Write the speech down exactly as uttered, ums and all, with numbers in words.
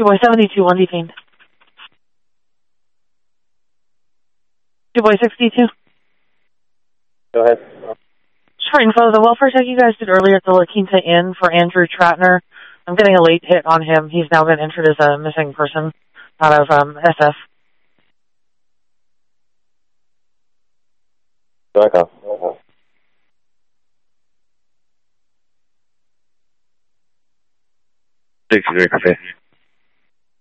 Two boy seventy-two, one detained. Two boy sixty-two. Go ahead. Sure, info. The welfare check you guys did earlier at the La Quinta Inn for Andrew Tratner. I'm getting a late hit on him. He's now been entered as a missing person out of um, S F. Back up. Uh-huh. sixty-three,